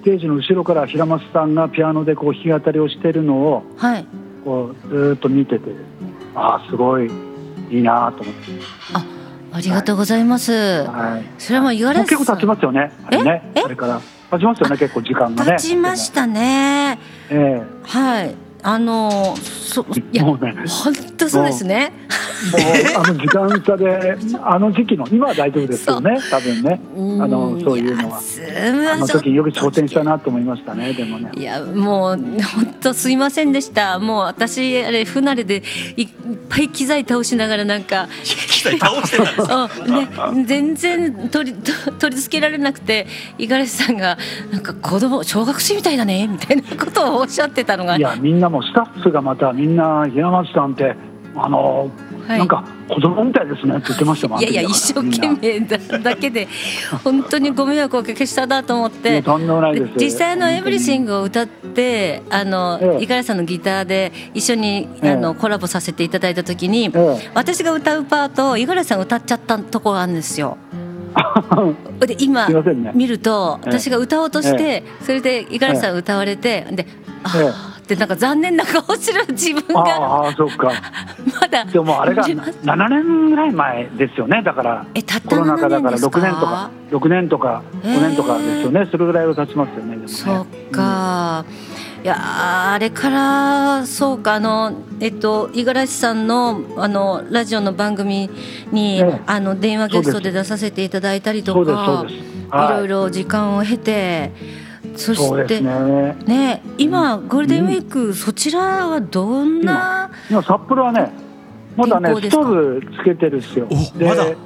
テージの後ろから平松さんがピアノでこう弾き語りをしているのを、 はい、 こうずっと見てて、すごいいいなと思って。 ありがとうございます、はい、それはもう五十嵐さん結構経ちますよね。あれね、あれから経ちますよね、結構時間がね。 経ちましたね。はい。いや、もうね、本当そうですね。 もう時間差で時期の今は大丈夫ですよね、多分ね。そういうのは時によく挑戦したなと思いましたね。でもね、 いやもう本当すいませんでした。もう私あれ不慣れでいっぱい機材倒しながらなんか機材倒してたんですね、全然取り付けられなくて、五十嵐さんがなんか子供小学生みたいだねみたいなことをおっしゃってたのが、 いやみんなもスタッフがまたみんな平松さんってなんか子供みたいですねって言ってましたもん。 いや一生懸命だけで本当にご迷惑をおかけしたなと思って。 とんでもないです。 実際エブリシングを歌って五十嵐さんのギターで一緒にコラボさせていただいた時に、私が歌うパートを五十嵐さんが歌っちゃったところがあるんですよ。で今見ると私が歌おうとしてそれで五十嵐さん歌われてででなんか残念な顔する自分がそうかまだでもあれが7年ぐらい前ですよね。だからコロナ禍だから6年とか5年とかですよね。それぐらいは経ちますよね。でもね、 そうか、いやあれからそうか五十嵐さんのラジオの番組に電話ゲストで出させていただいたりとかいろいろ時間を経て、そしてね、今ゴールデンウィーク、そちらはどんな今札幌はねまだねストーブつけてるんですよ。 まだ昨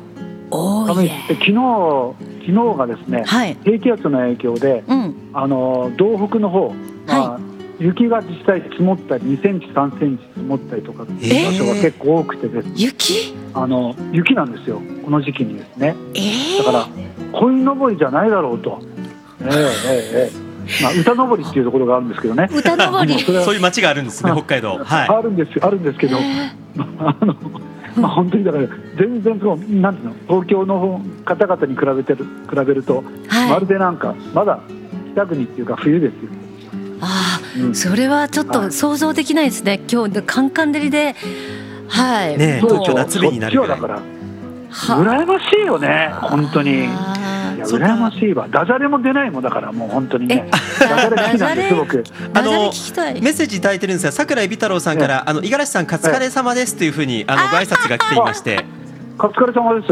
日がですね、低気圧の影響で道北の方、雪が実際積もったり2センチ3センチ積もったりとかっていう場所が結構多くてですね、雪なんですよこの時期にですね。だから鯉のぼりじゃないだろうと。歌のぼりっていうところがあるんですけどね。 歌のぼりそういう町があるんですね、北海道。 あるんですけど、本当にだから全然なんていうの、東京の方々に比べると、まるでなんかまだ北国っていうか冬ですよ。 それはちょっと想像できないですね。今日カンカン照りで、 東京夏日になるぐらい。 だから羨ましいよね本当に。羨ましいわ。ダジャレも出ないもんだからもう本当にね。ダジャレ好きなんです僕。 メッセージいただいてるんですが、桜井美太郎さんから五十嵐さんカツカレ様ですというふうにご挨拶が来ていまして。 カツカレ様です。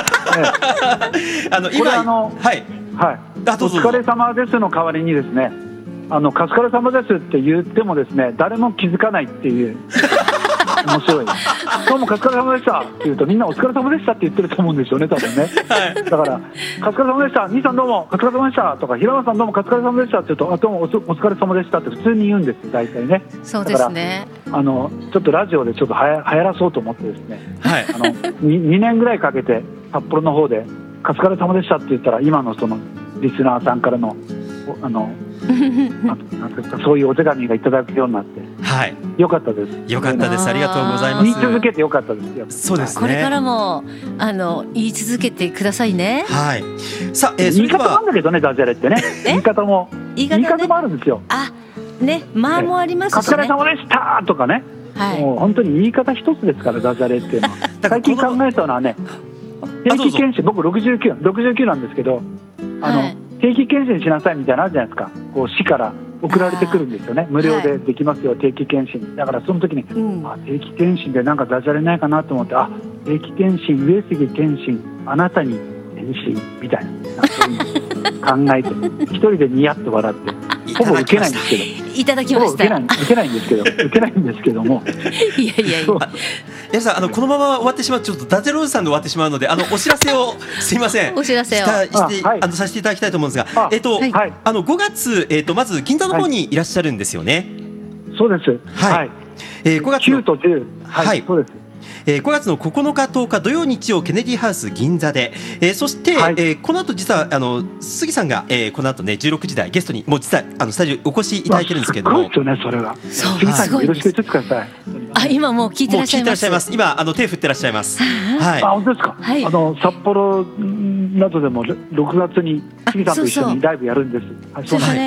今お疲れ様ですの代わりにですね、カツカレ様ですって言ってもですね誰も気づかないっていう面白い。どうもカツカレ様でしたって言うとみんなお疲れ様でしたって言ってると思うんですよね多分ね。だからカツカレ様でした、兄さんどうもカツカレ様でしたとか、平松さんどうもカツカレ様でしたって言うとどうもお疲れ様でしたって普通に言うんですよ大体ね。 そうですね。 ちょっとラジオでちょっと流行らそうと思ってですね、2年ぐらいかけて札幌の方でカツカレ様でしたって言ったら今のそのリスナーさんからのそういうお手紙がいただくようになって、よかったです。 よかったです。ありがとうございます。 言い続けてよかったですよ。 そうですね。 これからも言い続けてくださいね。 さあ、言い方もあるんだけどね、ダジャレってね。言い方もあるんですよ。 間もありますしね。 カツカレ様でしたとかね。もう本当に言い方一つですからダジャレっていうのは。最近考えたのはね、定期検診、僕69なんですけど、定期検診しなさいみたいなのあるじゃないですか。こう市から送られてくるんですよね。無料でできますよ、定期検診。だからその時に、定期検診でなんかダジャレないかなと思って、定期検診、上杉検診、あなたに検診みたいな、そういうの考えて一人でニヤッと笑ってほぼ受けないんですけど、 いただきました。 受けないんですけどもいや皆さんこのまま終わってしまう、ちょっとダジャレおじさんで終わってしまうのでお知らせをすいませんお知らせをさせていただきたいと思うんですが、5月、まず銀座の方にいらっしゃるんですよね。 そうです。 5月 9と10、そうです。 5月の9日10日土曜日曜ケネディハウス銀座で、そして、この後実は杉さんが、この後ね16時台ゲストにもう実はスタジオにお越しいただいてるんですけども、 すごいですよねそれは。杉さんによろしく言ってください。 今もう聞いてらっしゃいます。 今手振ってらっしゃいます。 本当ですか。札幌などでも6月に杉さんと一緒にライブやるんです。そうですね。